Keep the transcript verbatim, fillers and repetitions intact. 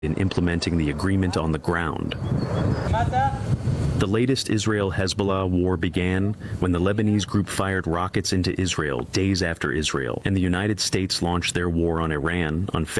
in implementing the agreement on the ground. The latest Israel-Hezbollah war began when the Lebanese group fired rockets into Israel days after Israel, and the United States launched their war on Iran on February